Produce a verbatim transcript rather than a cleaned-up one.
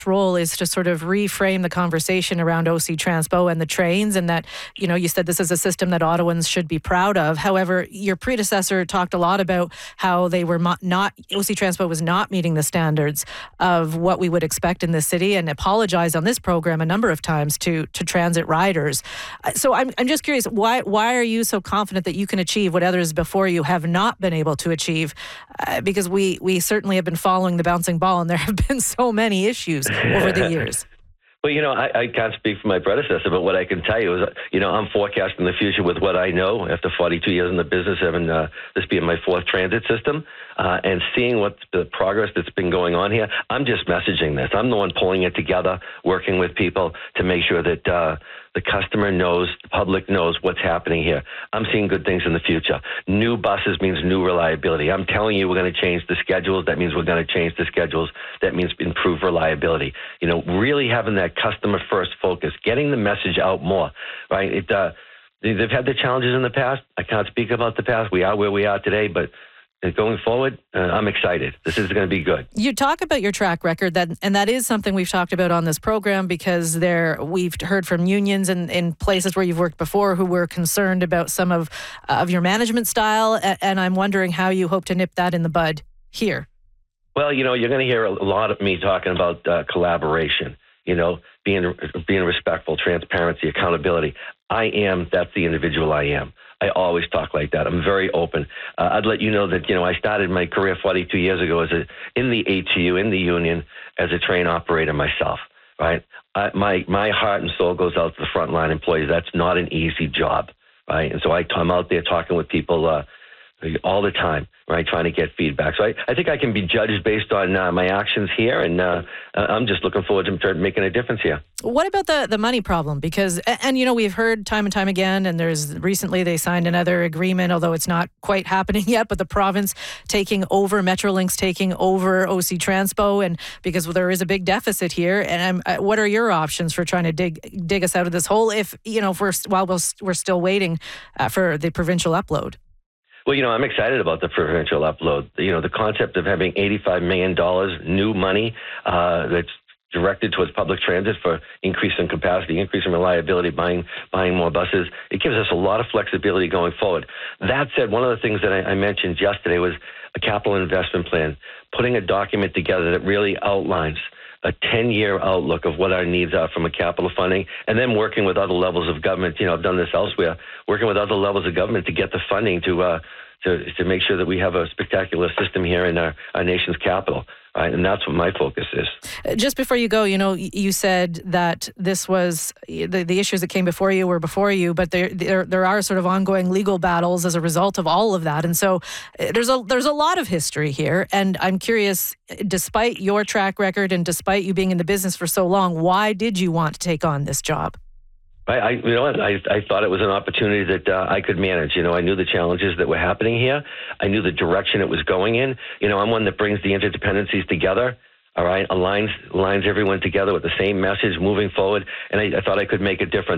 role is to sort of reframe the conversation around O C Transpo and the trains, and that, you know, you said this is a system that Ottawans should be proud of. However, your predecessor talked a lot about how they were mo- not, O C Transpo was not meeting the standards of what we would expect in this city, and apologized on this program a number of times to to transit riders. Uh, So I'm I'm just curious, why why are you so confident that you can achieve what others before you have not been able to achieve? Uh, because we we certainly have been following the bouncing ball, and there have been so many issues over the years. Well, you know, I, I can't speak for my predecessor, but what I can tell you is, you know, I'm forecasting the future with what I know after forty-two years in the business, having uh, this being my fourth transit system, uh, and seeing what the progress that's been going on here. I'm just messaging this. I'm the one pulling it together, working with people to make sure that uh, the customer knows, the public knows what's happening here. I'm seeing good things in the future. New buses means new reliability. I'm telling you, we're going to change the schedules. That means we're going to change the schedules. That means improve reliability. You know, really having that customer first focus, getting the message out more, right? It, uh, they've had their challenges in the past. I can't speak about the past. We are where we are today, but going forward, uh, I'm excited. This is going to be good. You talk about your track record, that, and that is something we've talked about on this program, because there we've heard from unions and in places where you've worked before who were concerned about some of uh, of your management style, and I'm wondering how you hope to nip that in the bud here. Well, you know, you're going to hear a lot of me talking about uh, collaboration. You know, being being respectful, transparency, accountability. I am. That's the individual I am. I always talk like that. I'm very open. Uh, I'd let you know that, you know, I started my career forty-two years ago as a, in the A T U, in the union, as a train operator myself, right? I, my, my heart and soul goes out to the frontline employees. That's not an easy job, right? And so I, I'm out there talking with people uh, all the time, right, trying to get feedback. So I, I think I can be judged based on uh, my actions here, and uh, I'm just looking forward to making a difference here. What about the, the money problem? Because, and you know, we've heard time and time again, and there's recently they signed another agreement, although it's not quite happening yet, but the province taking over, Metrolinx taking over O C Transpo, and because there is a big deficit here, and I'm, what are your options for trying to dig dig us out of this hole if, you know, if we're, while we're, we're still waiting uh, for the provincial upload? Well, you know, I'm excited about the provincial upload. You know, the concept of having eighty-five million dollars new money uh, that's directed towards public transit for increasing capacity, increasing reliability, buying buying more buses. It gives us a lot of flexibility going forward. That said, one of the things that I, I mentioned yesterday was a capital investment plan, putting a document together that really outlines a ten-year outlook of what our needs are from a capital funding, and then working with other levels of government. You know, I've done this elsewhere, working with other levels of government to get the funding to uh, to, to make sure that we have a spectacular system here in our, our nation's capital. Right, and that's what my focus is. Just before you go, you know, you said that this was the, the issues that came before you were before you, but there, there there are sort of ongoing legal battles as a result of all of that, and so there's a there's a lot of history here. And I'm curious, despite your track record and despite you being in the business for so long, why did you want to take on this job? I, I you know, I, I thought it was an opportunity that uh, I could manage. You know, I knew the challenges that were happening here. I knew the direction it was going in. You know, I'm one that brings the interdependencies together. All right, aligns aligns everyone together with the same message moving forward. And I, I thought I could make a difference.